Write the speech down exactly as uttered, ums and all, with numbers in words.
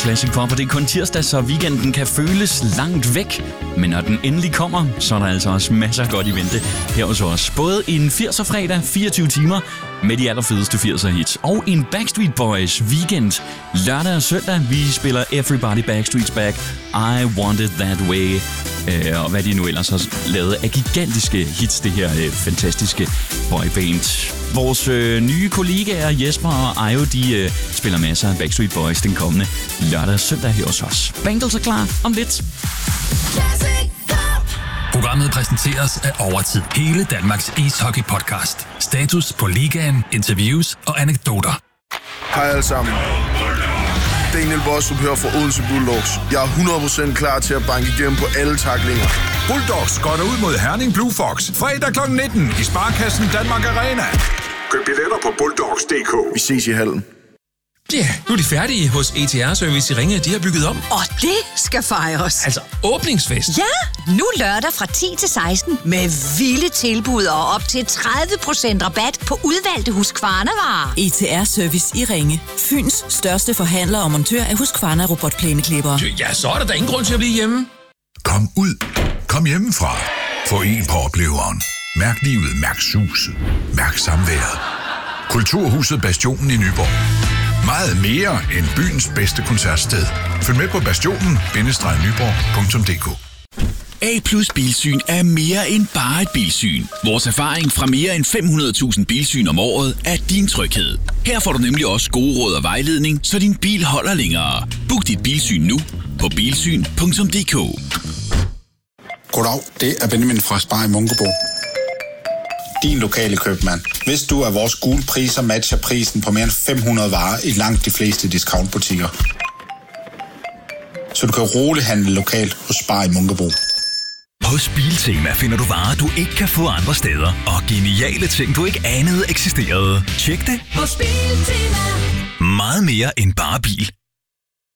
Classic Pop, og det er kun tirsdag, så weekenden kan føles langt væk. Men når den endelig kommer, så er der altså også masser godt i vente her hos os. Både en firser fredag, fireogtyve timer med de allerfedeste firser hits, og en Backstreet Boys weekend lørdag og søndag. Vi spiller Everybody Backstreet's Back, I Want It That Way, øh, og hvad de nu ellers har lavet af gigantiske hits, det her øh, fantastiske boyband. Vores øh, nye kollegaer Jesper og Ayo, de øh, spiller masser af Backstreet Boys den kommende lørdag og søndag her hos os. Bangles er klar om lidt. Programmet præsenteres af Overtid. Hele Danmarks ishockey-podcast. Status på ligaen, interviews og anekdoter. Hej alle sammen. Daniel Bostrup her fra Odense Bulldogs. Jeg er hundrede procent klar til at banke igennem på alle taklinger. Bulldogs går ud mod Herning Blue Fox. Fredag klokken nitten i Sparkassen Danmark Arena. Køb billetter på bulldogs punktum d k. Vi ses i hallen. Ja, yeah, nu er de færdige hos A T R-service i Ringe. De har bygget om. Og det skal fejres. Altså åbningsfest. Ja, nu lørdag fra ti til seksten med vilde tilbud og op til tredive procent rabat på udvalgte Husqvarna-varer. A T R-service i Ringe. Fyns største forhandler og montør af Husqvarna robotplæneklippere. Ja, så er der da ingen grund til at blive hjemme. Kom ud. Kom hjemmefra. Få en på opleveren. Mærk livet. Mærk suset. Mærk samværet. Kulturhuset Bastionen i Nyborg. Meget mere end byens bedste koncertsted. Følg med på bastionen bindestreg nyborg punktum d k. A plus Bilsyn er mere end bare et bilsyn. Vores erfaring fra mere end fem hundrede tusind bilsyn om året er din tryghed. Her får du nemlig også gode råd og vejledning, så din bil holder længere. Book dit bilsyn nu på bilsyn punktum d k. Goddag, det er Benjamin fra Spar i Munkebo. Din lokale købmand. Hvis du er vores gule priser matcher prisen på mere end fem hundrede varer i langt de fleste discountbutikker. Så du kan roligt handle lokalt hos Spar i Munkebo. Hos Biltema finder du varer, du ikke kan få andre steder, og geniale ting, du ikke anede eksisterede. Tjek det. Hos Biltema. Meget mere end bare bil.